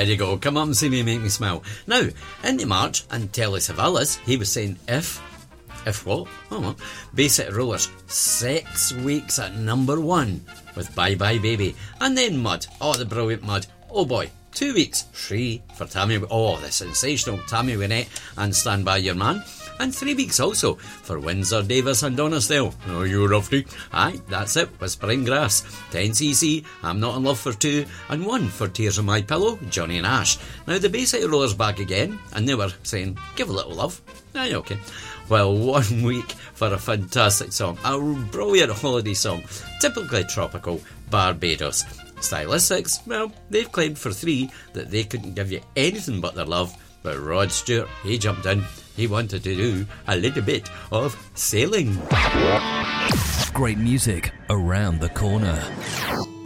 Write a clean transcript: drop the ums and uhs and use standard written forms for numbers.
There you go. Come up and see me, make me smile. Now, into March, and Telly Savalas, he was saying if what? Oh, well. Bay City Rollers, 6 weeks at number 1 with Bye Bye Baby. And then Mud. Oh, the brilliant Mud. Oh boy. 2 weeks free for Tammy. Oh, the sensational Tammy Wynette and Stand By Your Man. And 3 weeks also for Windsor, Davis and Donisdale. Oh, you roughly. Aye, that's it, Whispering Grass. 10cc, I'm Not in Love for 2, and 1 for Tears on My Pillow, Johnny and Ash. Now the Bay City Rollers back again, and they were saying, give a little love. Aye, okay. Well, 1 week for a fantastic song, a brilliant holiday song, typically tropical, Barbados. Stylistics, well, they've claimed for 3 that they couldn't give you anything but their love, but Rod Stewart, he jumped in. He wanted to do a little bit of sailing. Great music around the corner.